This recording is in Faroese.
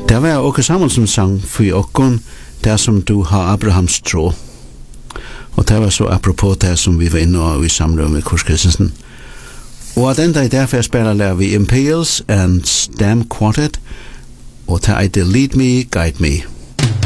Det var Åke Samuelsen sang for okkon, det som du har Abrahams tro. Og det var så apropos det som vi var inne og i samråd med Kurs Christensen. Og at enda i derfor jeg spiller lærer vi Imperials and Stam Quartet, og til I Lead Me, Guide Me.